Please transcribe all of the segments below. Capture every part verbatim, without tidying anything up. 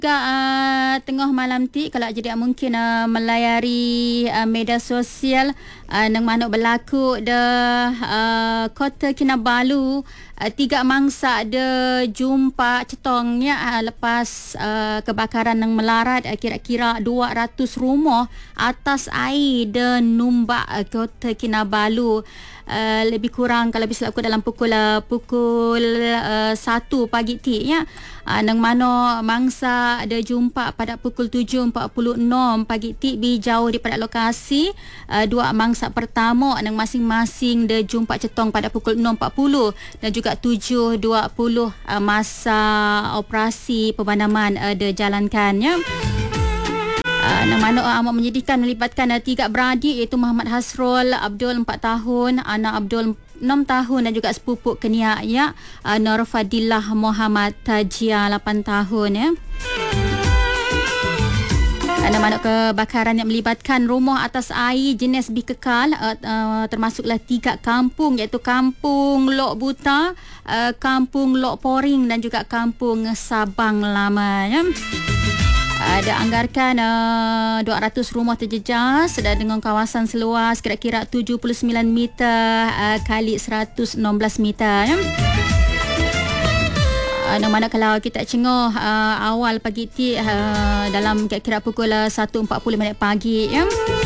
Uh, tengah malam ti kalau jadi mungkin uh, melayari uh, media sosial uh, nang manuk berlaku de uh, Kota Kinabalu uh, tiga mangsa de jumpa cetongnya uh, lepas uh, kebakaran nang melarat uh, kira-kira dua ratus rumah atas air de numbak uh, Kota Kinabalu. Uh, lebih kurang kalau bisa aku dalam pukul uh, pukul uh, satu pagi ti ya. Uh, nang mano mangsa ada jumpa pada pukul tujuh empat puluh enam pagi ti bi jauh daripada lokasi. Uh, dua mangsa pertama nang masing-masing de jumpa cetong pada pukul enam empat puluh dan juga tujuh dua puluh uh, masa operasi pemadaman uh, de jalankannya. Uh, yang mana uh, amat menyedihkan melibatkan uh, tiga beradik iaitu Muhammad Hasrul Abdul empat tahun, anak Abdul enam tahun dan juga sepupu keniaknya uh, Nur Fadilah Muhammad Tajia lapan tahun ya. Ada mana kebakaran yang melibatkan rumah atas air jenis bikekal uh, uh, termasuklah tiga kampung iaitu Kampung Lok Buta, uh, Kampung Lok Poring dan juga Kampung Sabang Lama ya. Ada anggarkan uh, dua ratus rumah terjejas dan dengan kawasan seluas kira-kira tujuh puluh sembilan meter uh, kali seratus enam belas meter ya. Uh, mana kalau kita cengok uh, awal pagi ti uh, dalam kira-kira pukul satu empat puluh minit pagi ya.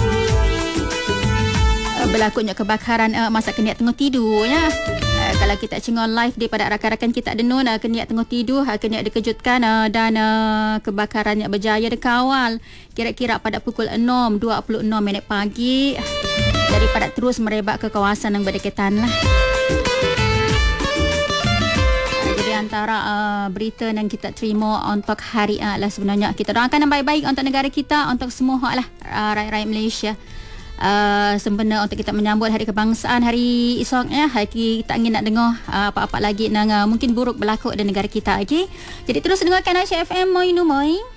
Uh, berlakunya kebakaran uh, masa keniak tengah tidur ya. Kalau kita cengok live daripada rakan-rakan kita Denun, uh, keniak tengah tidur, uh, keniak dikejutkan uh, dan uh, kebakaran yang berjaya dikawal kira-kira pada pukul enam dua puluh enam minit pagi daripada terus merebak ke kawasan yang berdekatan lah. Uh, jadi antara uh, berita yang kita terima untuk hari uh, lah sebenarnya kita doakan yang baik-baik untuk negara kita, untuk semua lah uh, rakyat-rakyat Malaysia. Uh, sempena untuk kita menyambut Hari Kebangsaan hari esok ya. Hari kita ingin nak dengar uh, apa-apa lagi yang uh, mungkin buruk berlaku di negara kita. Okay? Jadi terus dengarkan Aisyah F M. Moi nu moi.